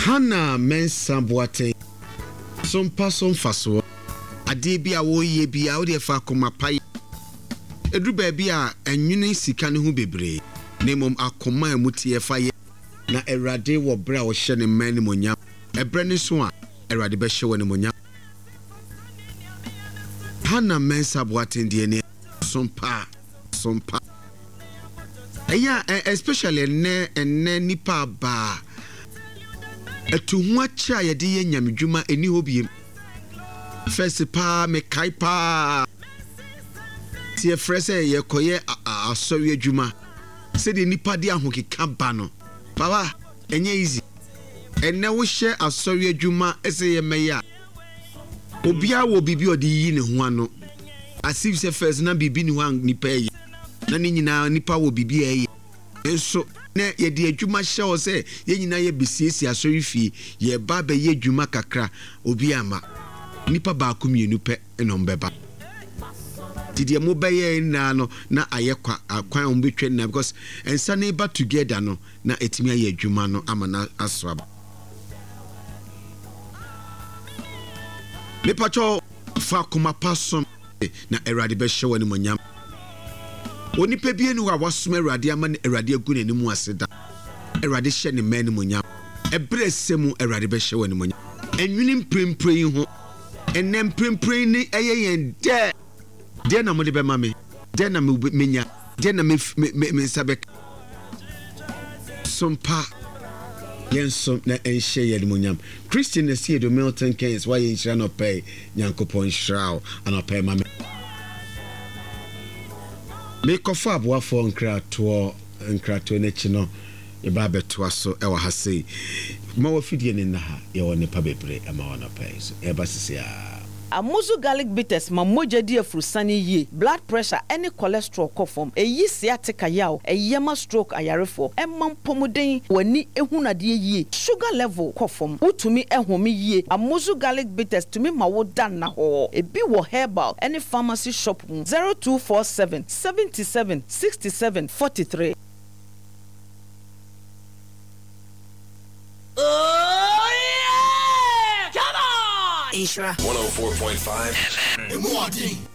Hana Mensa Boateng some person faso ade bi a wo ye bi a wo de fa akoma pai edru ba bi a enwene sika ne ho bebre nemom akoma emutie fa ye na Awurade wo bra wo hye ne man ne monya ebre ne so a Awurade be hye wo ne monya. Hana Mensa Boateng de ne sompa eya especially enne nipa ba etu ho acha ye de ye nyamedwuma eni hobiem first pa me kai pa tie frese ye koye asori adwuma se de nipa de ahokeka ba no baba enye easy enne wo hye asori adwuma ese ye meya obia wo bibi odi yi ne ho ano asif se first na bibi ni ho nipa ye na ni nyina nipa wo bibi ye enso ne ye de adwuma hye o se ye nyina ye bisiesi asori fie ye ba be ye adwuma kakra obi ama nipa ba ko mienu pe enombeba didi mo beye na no na ayekwa akwan o betwe na because ensa na ba together no na etimi aye adwuma no amana asraba me pacho fa kuma pasom na Awurade be hye woni monyam oni pe bie nu wa wasoma Awurade ama na Awurade agu ne mu aseda Awurade hye ne man monyam ebre semu Awurade be hye woni monyam enwini mprempren ho enem prempren ni eyen de na mo de be ma me de na me menya de na me sabek sompa yenso na enhye ye monyam Christian na see do Milton Keynes why yenhira no pay nyankopon shrao ana pay ma me kofa aboafo nkrato na chi no e ba beto aso e wa ha sei ma wa fidie ne na ha ye woni pa bebre e ma wona pay so e ba sisi Amuzu garlic bitters ma moja di afrusani ye blood pressure any cholesterol kofom eyi sciatica yaw eyema stroke ayarefo emam pomuden wani ehunade ye sugar level kofom utumi ehome ye Amuzu garlic bitters tumi ma wo dan na ho ebi wo herbal any pharmacy shop 0247 77 67 43. Ishra 104.5 FM.